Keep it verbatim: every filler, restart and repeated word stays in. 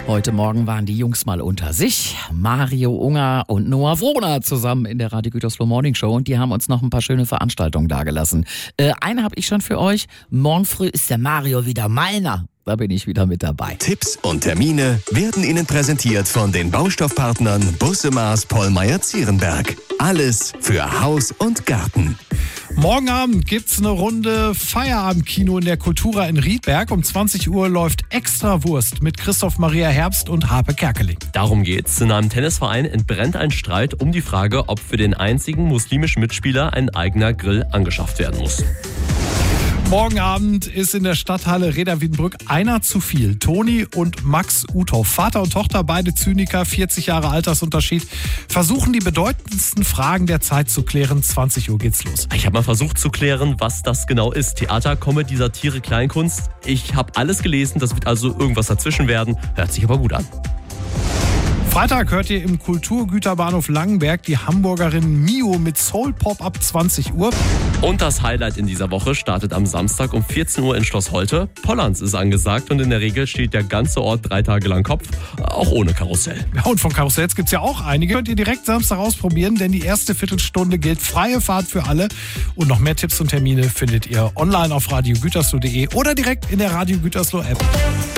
Heute Morgen waren die Jungs mal unter sich. Mario Unger und Noah Wrohner zusammen in der Radio Gütersloh Morning Show. Und die haben uns noch ein paar schöne Veranstaltungen dagelassen. Äh, eine habe ich schon für euch. Morgen früh ist der Mario wieder meiner. Da bin ich wieder mit dabei. Tipps und Termine werden Ihnen präsentiert von den Baustoffpartnern Busse Maas Pollmeyer Zierenberg. Alles für Haus und Garten. Morgen Abend gibt's eine Runde Feierabendkino in der Kultura in Riedberg. Um zwanzig Uhr läuft Extra Wurst mit Christoph Maria Herbst und Harpe Kerkeling. Darum geht's. In einem Tennisverein entbrennt ein Streit um die Frage, ob für den einzigen muslimischen Mitspieler ein eigener Grill angeschafft werden muss. Morgen Abend ist in der Stadthalle Reda Wiedenbrück einer zu viel. Toni und Max Uthoff, Vater und Tochter, beide Zyniker, vierzig Jahre Altersunterschied, versuchen die bedeutendsten Fragen der Zeit zu klären. zwanzig Uhr geht's los. Ich habe mal versucht zu klären, was das genau ist. Theater, Comedy, Satire, Kleinkunst. Ich habe alles gelesen, das wird also irgendwas dazwischen werden. Hört sich aber gut an. Freitag hört ihr im Kulturgüterbahnhof Langenberg die Hamburgerin Mio mit Soul Pop ab zwanzig Uhr. Und das Highlight in dieser Woche startet am Samstag um vierzehn Uhr in Schloss Holte. Pollanz ist angesagt und in der Regel steht der ganze Ort drei Tage lang Kopf, auch ohne Karussell. Ja, und von Karussells gibt's ja auch einige. Könnt ihr direkt Samstag ausprobieren, denn die erste Viertelstunde gilt freie Fahrt für alle. Und noch mehr Tipps und Termine findet ihr online auf radio gütersloh punkt de oder direkt in der Radio Gütersloh App.